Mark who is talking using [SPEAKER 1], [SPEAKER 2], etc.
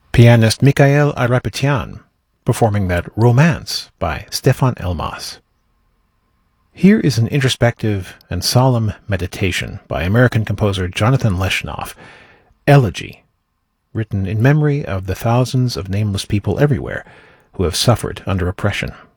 [SPEAKER 1] pianist Mikhail Ayrapetyyan performing that Romance by Stefan Elmas. Here is an introspective and solemn meditation by American composer Jonathan Leshnoff, Elegy, written in memory of the thousands of nameless people everywhere who have suffered under oppression.